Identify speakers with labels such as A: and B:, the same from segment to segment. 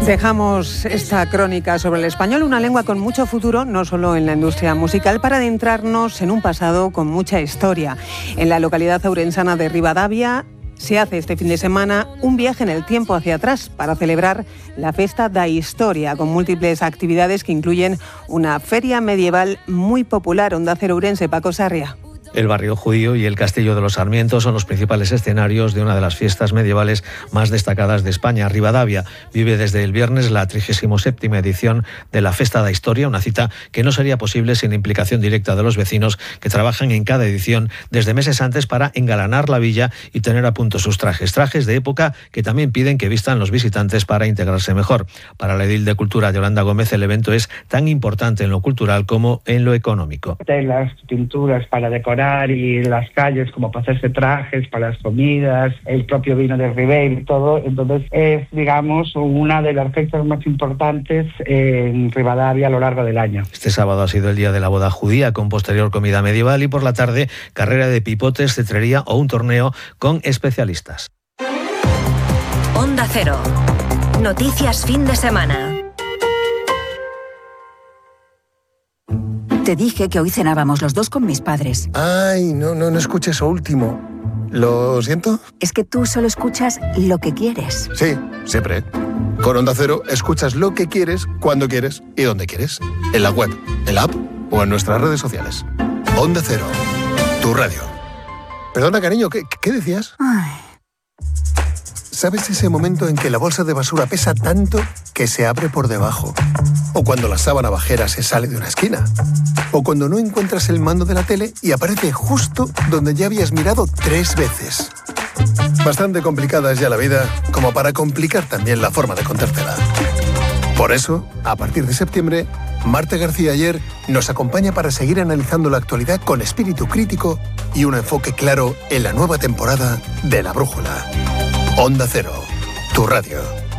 A: Dejamos esta crónica sobre el español, una lengua con mucho futuro, no solo en la industria musical, para adentrarnos en un pasado con mucha historia. En la localidad ourensana de Ribadavia se hace este fin de semana un viaje en el tiempo hacia atrás para celebrar la Festa da Historia, con múltiples actividades que incluyen una feria medieval muy popular. Onda Cero Ourense, Paco Sarria.
B: El barrio judío y el Castillo de los Sarmientos son los principales escenarios de una de las fiestas medievales más destacadas de España. Ribadavia vive desde el viernes la 37ª edición de la Festa da Historia, una cita que no sería posible sin la implicación directa de los vecinos, que trabajan en cada edición desde meses antes para engalanar la villa y tener a punto sus trajes de época que también piden que vistan los visitantes para integrarse mejor. Para la edil de Cultura, Yolanda Gómez, el evento es tan importante en lo cultural como en lo económico.
C: Telas, pinturas para decorar y las calles como para hacerse trajes, para las comidas, el propio vino de Ribeiro y todo. Entonces es, digamos, una de las fiestas más importantes en Ribadavia a lo largo del año.
B: Este sábado ha sido el día de la boda judía, con posterior comida medieval, y por la tarde carrera de pipotes, cetrería o un torneo con especialistas.
D: Onda Cero. Noticias fin de semana.
E: Te dije que hoy cenábamos los dos con mis padres.
F: Ay, no escuché eso último. ¿Lo siento?
E: Es que tú solo escuchas lo que quieres.
F: Sí, siempre. Con Onda Cero escuchas lo que quieres, cuando quieres y donde quieres. En la web, en la app o en nuestras redes sociales. Onda Cero, tu radio. Perdona, cariño, ¿qué decías?
E: Ay.
F: ¿Sabes ese momento en que la bolsa de basura pesa tanto que se abre por debajo? O cuando la sábana bajera se sale de una esquina. O cuando no encuentras el mando de la tele y aparece justo donde ya habías mirado 3 veces. Bastante complicada es ya la vida como para complicar también la forma de contártela. Por eso, a partir de septiembre, Marta García Ayer nos acompaña para seguir analizando la actualidad con espíritu crítico y un enfoque claro en la nueva temporada de La Brújula. Onda Cero, tu radio.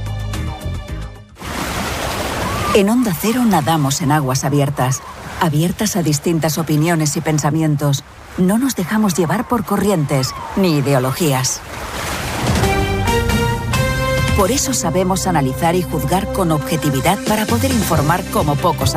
E: En Onda Cero nadamos en aguas abiertas, abiertas a distintas opiniones y pensamientos. No nos dejamos llevar por corrientes ni ideologías. Por eso sabemos analizar y juzgar con objetividad para poder informar como pocos